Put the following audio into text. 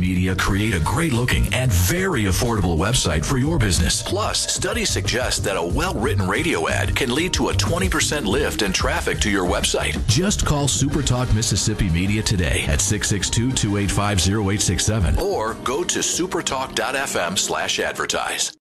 Media create a great-looking and very affordable website for your business. Plus, studies suggest that a well-written radio ad can lead to a 20% lift in traffic to your website. Just call SuperTalk Mississippi Media today at 662-285-0867 or go to supertalk.fm/advertise.